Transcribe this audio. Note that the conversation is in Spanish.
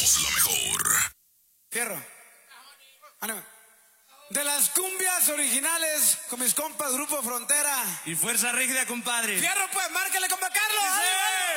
Somos la mejor. Fierro. Ánimo. De las cumbias originales con mis compas Grupo Frontera. Y Fuerza Rígida, compadre. Fierro, pues, márquele, compa Carlos. ¡Sí!